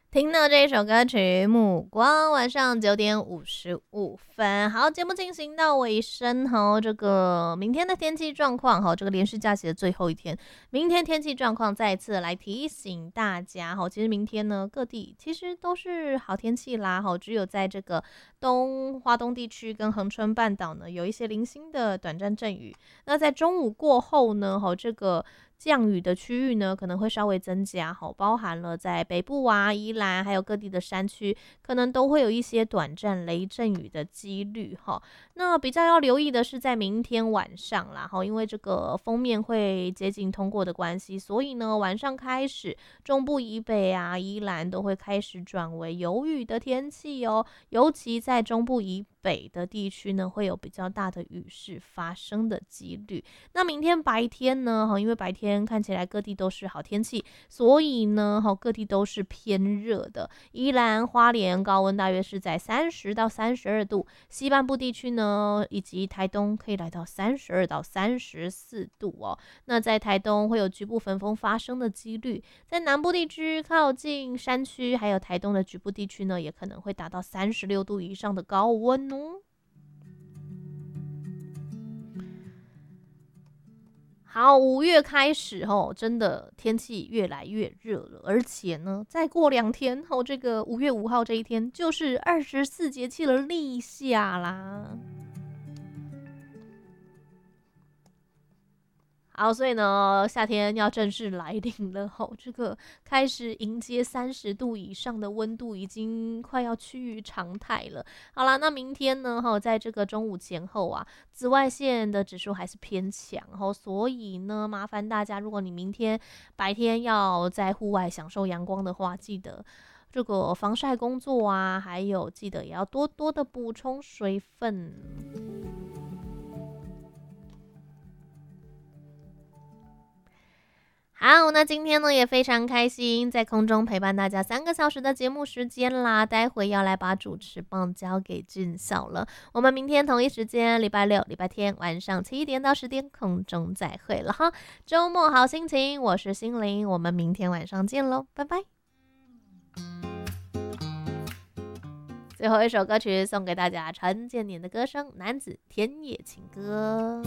听到这一首歌曲《目光》，晚上9:55。好，节目进行到尾声哈，这个明天的天气状况哈，这个连续假期的最后一天，明天天气状况再次来提醒大家哈。其实明天呢，各地其实都是好天气啦哈，只有在这个华东地区跟恒春半岛呢，有一些零星的短暂阵雨。那在中午过后呢，这个降雨的区域呢，可能会稍微增加，包含了在北部啊、宜兰，还有各地的山区，可能都会有一些短暂雷阵雨的几率哈。那比较要留意的是在明天晚上啦，因为这个锋面会接近通过的关系，所以呢，晚上开始，中部以北啊、宜兰都会开始转为有雨的天气哦，尤其在中部以北的地区呢，会有比较大的雨势发生的几率。那明天白天呢，因为白天看起来各地都是好天气，所以呢，各地都是偏热的。宜兰花莲高温大约是在30到32度，西半部地区呢，以及台东可以来到32到34度哦。那在台东会有局部焚风发生的几率，在南部地区靠近山区，还有台东的局部地区呢，也可能会达到36度以上的高温哦。好，5月开始真的天气越来越热了，而且呢，再过2天这个5月5号这一天就是24节气的立夏啦。好，所以呢，夏天要正式来临了这个开始迎接30度以上的温度，已经快要趋于常态了。好啦，那明天呢，在这个中午前后啊，紫外线的指数还是偏强所以呢，麻烦大家，如果你明天白天要在户外享受阳光的话，记得这个防晒工作啊，还有记得也要多多的补充水分。好，那今天呢也非常开心，在空中陪伴大家3个小时的节目时间啦。待会要来把主持棒交给俊孝了。我们明天同一时间，礼拜六、礼拜天晚上7点到10点空中再会了哈。周末好心情，我是心灵，我们明天晚上见喽，拜拜。最后一首歌曲送给大家，陈建年的歌声《男子田野情歌》。